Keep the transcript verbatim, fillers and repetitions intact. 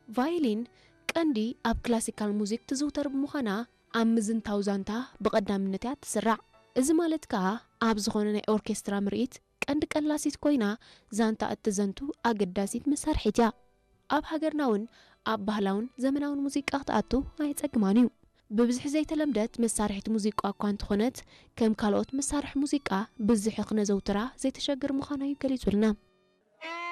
ቫዮሊን ቀንዲ ኣብ ክላሲካል ሙዚክ ትዝውተር ብምዃና ኣብ ምዝንታው ዛንታ ብቐዳምነት እያ ትስራዕ እዚ ማለት ከዓ ኣብ ዝኾነ ናይ ኦርኬስትራ ምርኢት ቀንዲ ቀላሲት ኮይና ዛንታ እትዘንቱ ኣገዳሲት መሳርሒት እያ ኣብ ሃገርና እውን ኣብ ባህላውን ዘመናውን ሙዚቃ ክትኣቱ ኣይፀግማን እዩ ብብዝሒ ዘይተለምደት መሳርሒት ሙዚቃ እኳ እንትኾነት ከም ካልኦት መሳርሒ ሙዚቃ ብዝሒ ክነዘውትራ ዘይተሸግር ምዃና እዩ ገሊጹልና